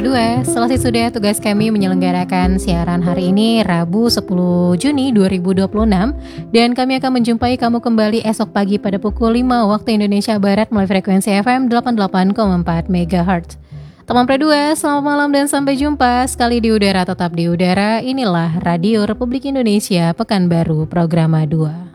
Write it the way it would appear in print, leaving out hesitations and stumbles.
Pre2, selesai sudah tugas kami menyelenggarakan siaran hari ini Rabu 10 Juni 2026 dan kami akan menjumpai kamu kembali esok pagi pada pukul 5 waktu Indonesia Barat melalui frekuensi FM 88,4 MHz. Teman Pre2, selamat malam dan sampai jumpa sekali di udara tetap di udara. Inilah Radio Republik Indonesia Pekanbaru Programa 2.